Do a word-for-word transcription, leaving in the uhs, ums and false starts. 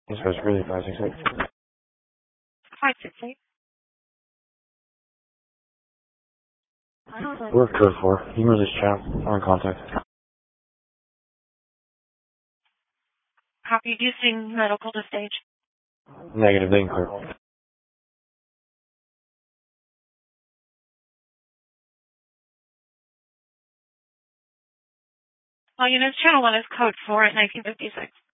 So it's really five six eight. five six eight. We're code four. Email this chat. I'm in contact. Copy. Using medical to stage. Negative. They can clear. All units, channel one is code four at nineteen fifty-six.